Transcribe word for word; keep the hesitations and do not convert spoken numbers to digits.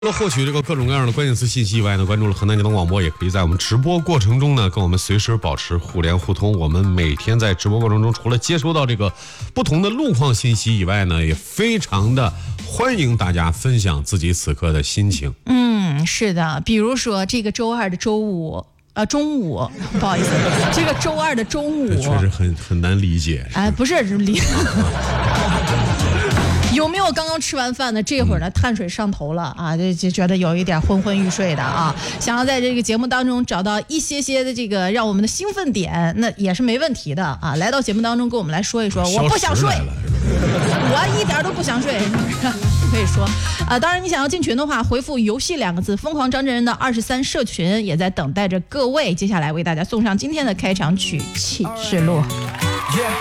除了获取这个各种各样的关键词信息以外呢，关注了河南交通广播，也可以在我们直播过程中呢，跟我们随时保持互联互通。我们每天在直播过程中，除了接收到这个不同的路况信息以外呢，也非常的欢迎大家分享自己此刻的心情。 嗯，是的，比如说这个周二的周五。呃，中午，不好意思，这个周二的中午， 确实很很难理解。 哎，不是理，有没有刚刚吃完饭的这会儿呢？碳水上头了啊，就就觉得有一点昏昏欲睡的啊，想要在这个节目当中找到一些些的这个让我们的兴奋点，那也是没问题的啊。来到节目当中跟我们来说一说，我不想睡，我一点都不想睡。可以说，啊，当然你想要进群的话，回复游戏两个字，疯狂张真人的二十三社群也在等待着各位。接下来为大家送上今天的开场曲《启示录》。